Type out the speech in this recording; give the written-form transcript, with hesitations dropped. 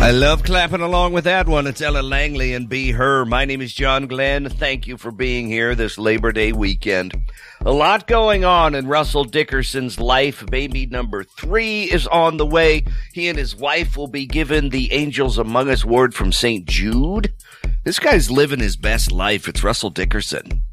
I love clapping along with that one. It's Ella Langley and Be Her. My name is John Glenn. Thank you for being here this Labor Day weekend. A lot going on in Russell Dickerson's life. Baby number 3 is on the way. He and his wife will be given the Angels Among Us Award from St. Jude. This guy's living his best life. It's Russell Dickerson.